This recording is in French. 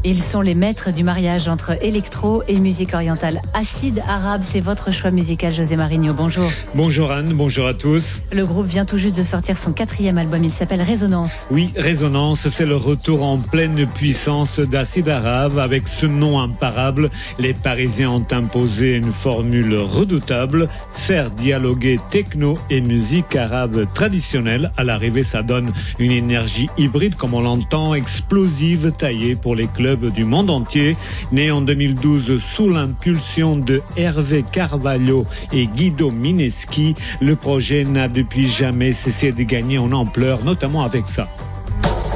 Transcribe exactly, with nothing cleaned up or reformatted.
Ils sont les maîtres du mariage entre électro et musique orientale. Acide Arabe, c'est votre choix musical, José Marigno. Bonjour. Bonjour Anne, bonjour à tous. Le groupe vient tout juste de sortir son quatrième album, il s'appelle Résonance. Oui, Résonance, c'est le retour en pleine puissance d'Acide Arabe. Avec ce nom imparable, les Parisiens ont imposé une formule redoutable, faire dialoguer techno et musique arabe traditionnelle. À l'arrivée, ça donne une énergie hybride, comme on l'entend, explosive, taillée pour les clubs du monde entier. Né en deux mille douze sous l'impulsion de Hervé Carvalho et Guido Mineschi, le projet n'a depuis jamais cessé de gagner en ampleur, notamment avec ça.